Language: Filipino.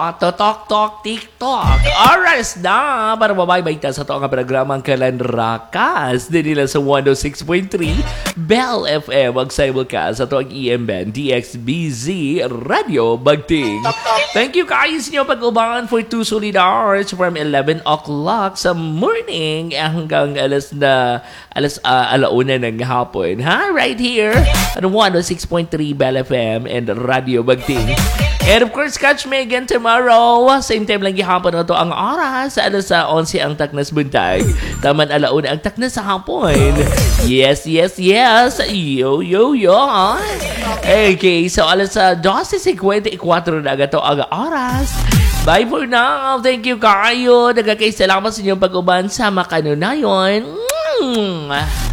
Totok, TikTok. Oras na para mabaybay ta sa ito ang programang Kalanrakas. Din nila sa 106.3 Bell FM. Ang simulcast sa ito ang EM Band DXBZ Radio Bagting. Thank you guys nyo pag-ubangan for 2 solid hours from 11 o'clock sa morning hanggang alauna ng hapon. Right here at 106.3 Bell FM and Radio Bagting. And of course, catch me again tomorrow. Same time lang gihapon na to ang oras. Alas sa 11 ang taknas buntag. Taman alauna ang taknas sa hapon. Yes. Yo. Okay, so alas sa 12:54 na agato ang oras. Bye for now. Thank you kayo. Nagkakaisalamat sa inyong pag-uban sa makanunayon.